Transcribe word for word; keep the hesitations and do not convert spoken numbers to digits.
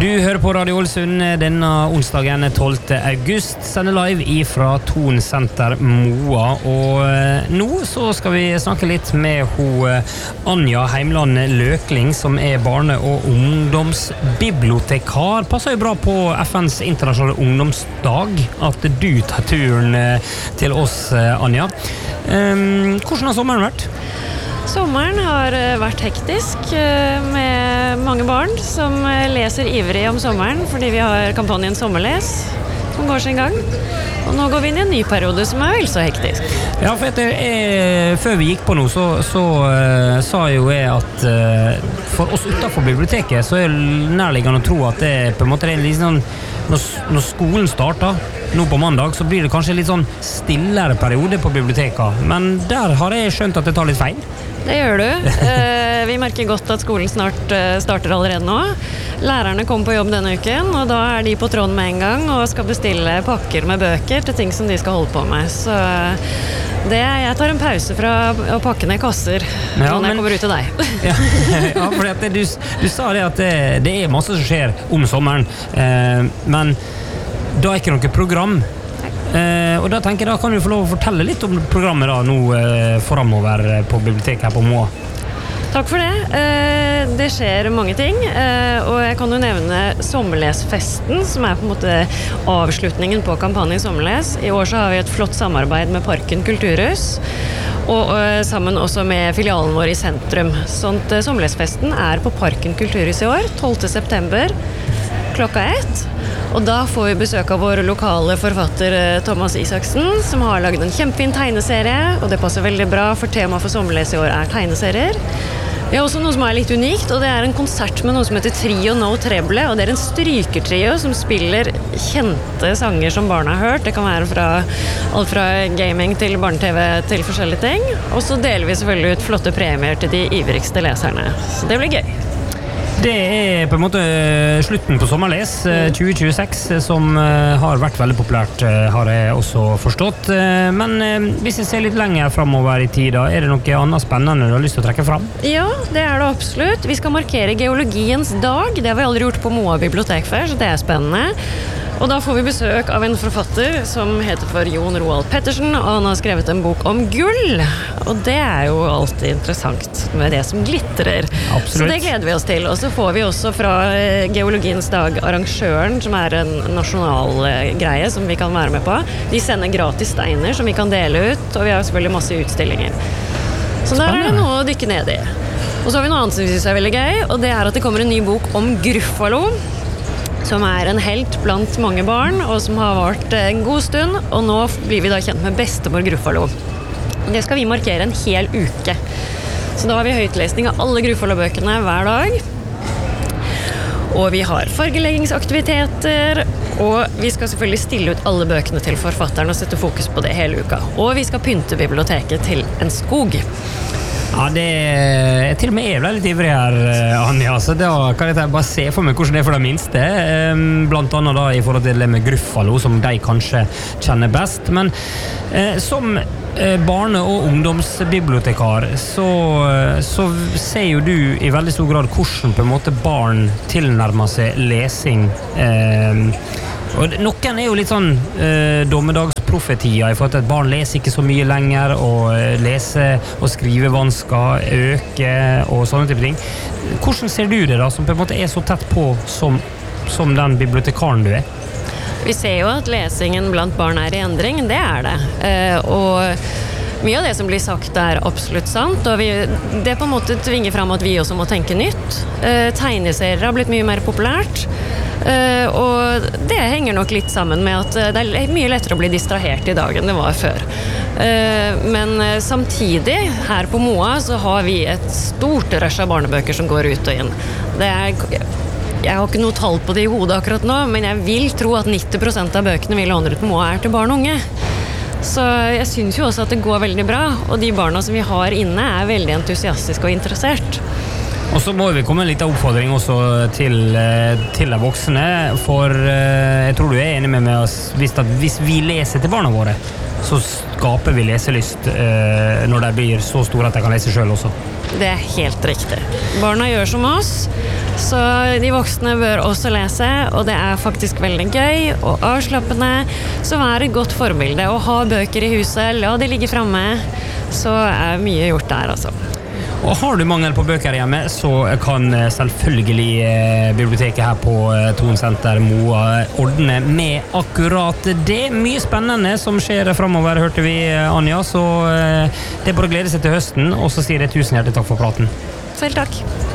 Du hører på Radio Ålesund denne onsdagen tolvte august, sender live ifra Thon Senter Moa, og nå så skal vi snakke litt med ho Anja Heimland Løkling, som er barne- og ungdomsbibliotekar. Passer jo bra på F N's internasjonale ungdomsdag at du tar turen til oss, Anja. Hvordan har sommeren vært? Sommeren har vært hektisk med mange barn som leser ivrig om sommeren fordi vi har kampanjen Sommerles som går sin gang. Og nå går vi inn i en ny periode som er vel så hektisk. Ja, for etter, jeg, før vi gikk på nå så, så uh, sa jo jeg at uh, for oss utenfor biblioteket så er det nærliggende å tro at det på en måte er litt sånn når, når skolen starter nå på mandag, så blir det kanskje litt sånn stillere periode på biblioteket. Men der har jeg skjønt at det tar litt feil. Det gjør du. Eh, vi merker godt at skolen snart eh, starter allerede nå. Lærerne kommer på jobb denne uken, og da er de på tråden med en gang og skal bestille pakker med bøker til ting som de skal holde på med. Så det, jeg tar en pause fra å pakke ned kasser ja, når jeg kommer ut til deg. ja, ja, for det, du, du sa det at det, det er masse som skjer om sommeren, eh, men da er ikke noe program. Eh, og da tenker jeg da kan du få lov å fortelle litt om programmet da nå eh, fremover på biblioteket her på Moa. Takk for det. Eh, det skjer mange ting, eh, og jeg kan jo nevne Sommerlesfesten, som er på en måte avslutningen på kampanjen Sommerles. I år så har vi et flott samarbeid med Parken Kulturhus, og eh, sammen også med filialen vår i sentrum. Sånn at eh, Sommerlesfesten er på Parken Kulturhus i år, tolvte september, klokka ett. Og da får vi besøk av vår lokale forfatter Thomas Isaksen, som har laget en kjempefin tegneserie, og det passer veldig bra, for tema for sommerles i år er tegneserier. Vi har også noe som er litt unikt, og det er en konsert med noe som heter Trio No Treble, og det er en strykertrio som spiller kjente sanger som barna har hørt. Det kan være fra alt fra gaming til barne-tv til forskjellige ting. Og så deler vi selvfølgelig ut flotte premier til de ivrigste leserne. Så det blir gøy. Det er på en måte slutten på Sommerles tjue tjueseks, som har vært veldig populært, har jeg også forstått. Men hvis jeg ser litt lenger fremover i tida, er det noe annet spennende du har lyst til å trekke fram? Ja, det er det absolutt. Vi skal markere geologiens dag. Det har vi aldri gjort på Moa bibliotek før, så det er spennende. Og da får vi besøk av en forfatter som heter for Jon Roald Pettersen, og han har skrevet en bok om gull. Og det er jo alltid interessant med det som glitrer. Absolutt. Så det gleder vi oss til. Og så får vi også fra Geologiens dag arrangøren, som er en nasjonal greie som vi kan være med på. De sender gratis steiner som vi kan dele ut, og vi har selvfølgelig masse utstillinger. Så der er det noe å dykke ned i. Og så har vi noe annet som vi synes er veldig gøy, og det er at det kommer en ny bok om Gruffalo, som er en helt blant mange barn, og som har vært en god stund, og nå blir vi da kjent med bestemor Gruffalo. Det skal vi markere en hel uke. Så da har vi høytlesning av alle Gruffalo-bøkene hver dag. Og vi har fargeleggingsaktiviteter, og vi skal selvfølgelig stille ut alle bøkene til forfatteren og sette fokus på det hele uka. Og vi skal pynte biblioteket til en skog. Ja, det er til og med jeg ble litt ivrig her, Anja, så da kan jeg bare se for meg hvordan det er for de minste, blant annet da i forhold til det med Gruffalo, som de kanskje kjenner best. Men eh, som eh, barne- og ungdomsbibliotekar, så, så ser jo du i veldig stor grad hvordan på en måte barn tilnærmer seg lesing. Eh, og noen er jo litt sånn eh, dommedagsprofetier i forhold til at barn leser ikke så mye lenger, og eh, lese- og skrivevansker øker og sånne type ting. Hvordan ser du det da, som på en måte er så tett på som, som den bibliotekaren du er? Vi ser jo at lesingen blant barn er i endring, det er det. Eh, og mye av det som blir sagt er absolutt sant, og vi, det på en måte tvinger fram at vi også må tenke nytt. Eh, tegneserier har blitt mye mer populært, Uh, og det henger nok litt sammen med at uh, det er mye lettere å bli distrahert i dag enn det var før. Uh, men uh, samtidig, her på Moa, så har vi et stort rush av barnebøker som går ut og inn. Det er, jeg har ikke noe tall på det i hodet akkurat nå, men jeg vil tro at nitti prosent av bøkene vi låner ut på Moa er til barn og unge. Så jeg synes jo også at det går veldig bra, og de barna som vi har inne er veldig entusiastiske og interessert. Og så må vi komme en liten oppfordring også til, til de voksne, for jeg tror du er enig med meg hvis, at hvis vi leser til barna våre, så skaper vi leselyst når de blir så store at de kan lese selv også. Det er helt riktig. Barna gjør som oss, Så de voksne bør også lese, og det er faktisk veldig gøy og avslappende. Så vær et godt forbilde og ha bøker i huset, la de ligge fremme. Så er mye gjort der, altså. Og har du mangel på bøker hjemme, så kan selvfølgelig biblioteket her på Thon Senter Moa ordne med akkurat det. Mye spennende som skjer fremover, hørte vi, Anja, så det er bare å glede seg til høsten, og så sier jeg tusen hjertelig takk for praten. Selv takk.